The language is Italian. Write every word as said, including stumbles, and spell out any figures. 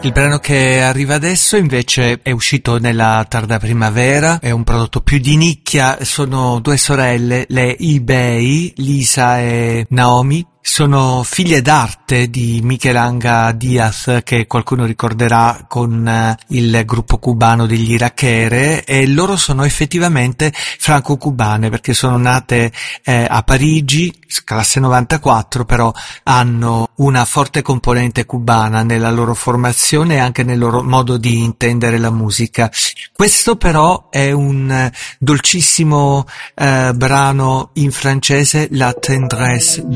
Il brano che arriva adesso invece è uscito nella tarda primavera, è un prodotto più di nicchia, sono due sorelle, le eBay, Lisa e Naomi. Sono figlie d'arte di Michelangelo Diaz, che qualcuno ricorderà con eh, il gruppo cubano degli Irachere, e loro sono effettivamente franco-cubane perché sono nate eh, a Parigi, classe novantaquattro, però hanno una forte componente cubana nella loro formazione e anche nel loro modo di intendere la musica. Questo però è un eh, dolcissimo eh, brano in francese, La Tendresse